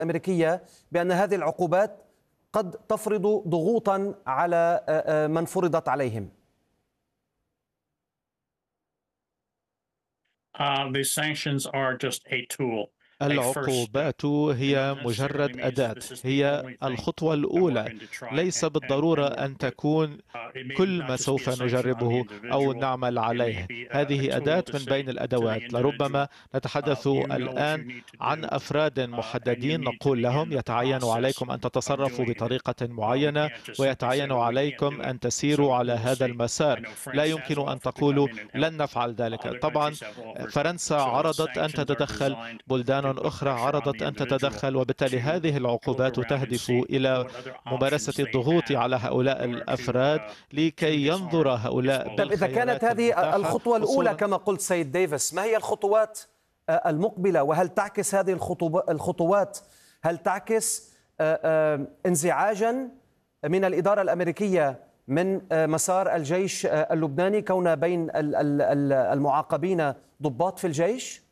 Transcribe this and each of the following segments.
الأمريكية بأن هذه العقوبات قد تفرض ضغوطا على من فرضت عليهم؟ These sanctions are just a tool, a first step. العقوبات هي مجرد أداة، هي الخطوة الأولى. ليس بالضرورة أن تكون كل ما سوف نجربه أو نعمل عليه. هذه أداة من بين الأدوات. لربما نتحدث الآن عن أفراد محددين، نقول لهم يتعين عليكم أن تتصرفوا بطريقة معينة ويتعين عليكم أن تسيروا على هذا المسار. لا يمكن أن تقولوا لن نفعل ذلك. طبعا فرنسا عرضت أن تتدخل، بلدان أخرى عرضت أن تتدخل، وبالتالي هذه العقوبات تهدف إلى ممارسة الضغوط على هؤلاء الأفراد لكي ينظر هؤلاء طيب، إذا كانت هذه الخطوة الأولى كما قلت سيد ديفيس، ما هي الخطوات المقبلة؟ وهل تعكس هذه الخطوات هل تعكس انزعاجا من الإدارة الأمريكية من مسار الجيش اللبناني كون بين المعاقبين ضباط في الجيش؟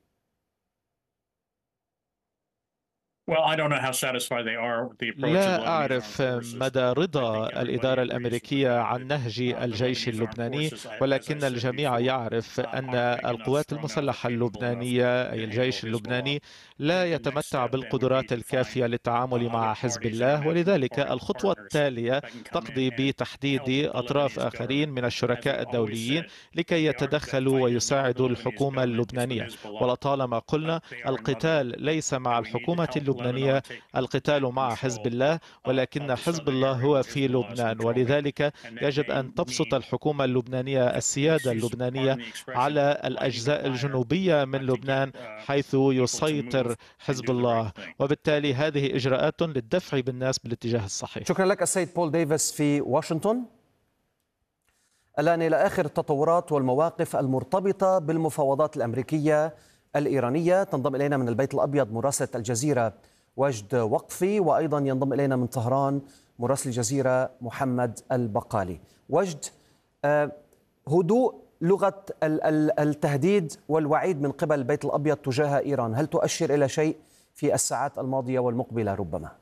لا أعرف مدى رضا الإدارة الأمريكية عن نهج الجيش اللبناني، ولكن الجميع يعرف أن القوات المسلحة اللبنانية أي الجيش اللبناني لا يتمتع بالقدرات الكافية للتعامل مع حزب الله، ولذلك الخطوة التالية تقضي بتحديد أطراف آخرين من الشركاء الدوليين لكي يتدخلوا ويساعدوا الحكومة اللبنانية. ولطالما قلنا القتال ليس مع الحكومة اللبنانية، القتال مع حزب الله، ولكن حزب الله هو في لبنان، ولذلك يجب أن تبسط الحكومة اللبنانية السيادة اللبنانية على الأجزاء الجنوبية من لبنان حيث يسيطر حزب الله، وبالتالي هذه إجراءات للدفع بالناس بالاتجاه الصحيح. شكرا لك السيد بول ديفيس في واشنطن. الآن إلى آخر التطورات والمواقف المرتبطة بالمفاوضات الأمريكية الإيرانية. تنضم إلينا من البيت الأبيض مراسلة الجزيرة وجد وقفي، وأيضا ينضم إلينا من طهران مراسل الجزيرة محمد البقالي. وجد، هدوء لغة التهديد والوعيد من قبل البيت الأبيض تجاه إيران، هل تؤشر إلى شيء في الساعات الماضية والمقبلة ربما؟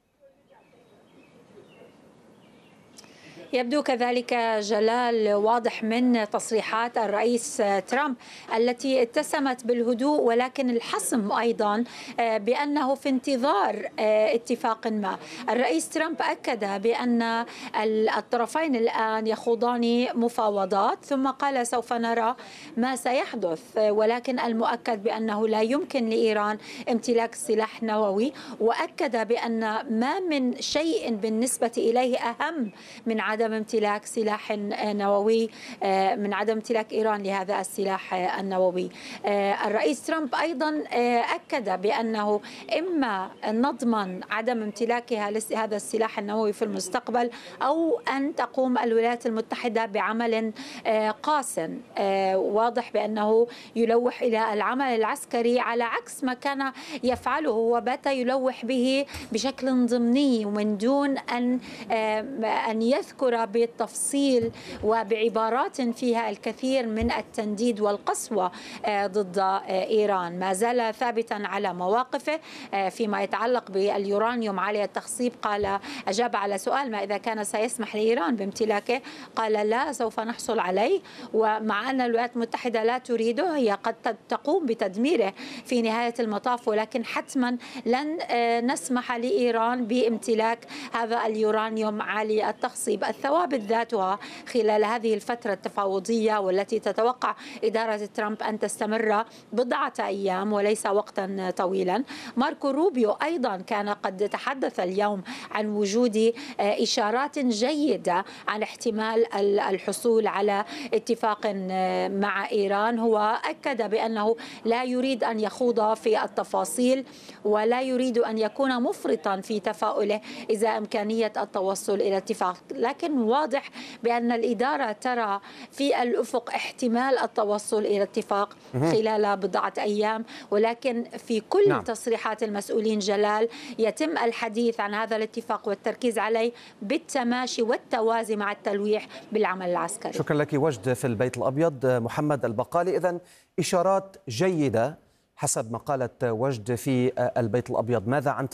يبدو كذلك جلال، واضح من تصريحات الرئيس ترامب التي اتسمت بالهدوء ولكن الحسم أيضا بأنه في انتظار اتفاق ما. الرئيس ترامب أكد بأن الطرفين الآن يخوضان مفاوضات، ثم قال سوف نرى ما سيحدث، ولكن المؤكد بأنه لا يمكن لإيران امتلاك سلاح نووي، وأكد بأن ما من شيء بالنسبة إليه أهم من عدم امتلاك سلاح نووي، من عدم امتلاك إيران لهذا السلاح النووي. الرئيس ترامب أيضا أكد بأنه إما نضمن عدم امتلاكها لهذا السلاح النووي في المستقبل، أو أن تقوم الولايات المتحدة بعمل قاس. واضح بأنه يلوح إلى العمل العسكري على عكس ما كان يفعله، وبات يلوح به بشكل ضمني ومن دون أن يذكر بالتفصيل وبعبارات فيها الكثير من التنديد والقسوة ضد إيران. ما زال ثابتا على مواقفه فيما يتعلق باليورانيوم عالي التخصيب. أجاب على سؤال ما إذا كان سيسمح لإيران بامتلاكه، قال لا، سوف نحصل عليه، ومع أن الولايات المتحدة لا تريده، هي قد تقوم بتدميره في نهاية المطاف، ولكن حتما لن نسمح لإيران بامتلاك هذا اليورانيوم عالي التخصيب. الثوابت ذاتها خلال هذه الفترة التفاوضية والتي تتوقع إدارة ترامب أن تستمر بضعة أيام وليس وقتا طويلا. ماركو روبيو أيضا كان قد تحدث اليوم عن وجود إشارات جيدة عن احتمال الحصول على اتفاق مع إيران. هو أكد بأنه لا يريد أن يخوض في التفاصيل ولا يريد أن يكون مفرطا في تفاؤله إذا إمكانية التوصل إلى اتفاق، لكن واضح بأن الإدارة ترى في الأفق احتمال التوصل إلى اتفاق خلال بضعة أيام، ولكن في كل تصريحات المسؤولين جلال يتم الحديث عن هذا الاتفاق والتركيز عليه بالتماشي والتوازي مع التلويح بالعمل العسكري. شكرا لك وجد في البيت الأبيض. محمد البقالي، إذن إشارات جيدة حسب ما قالت وجد في البيت الأبيض. ماذا عن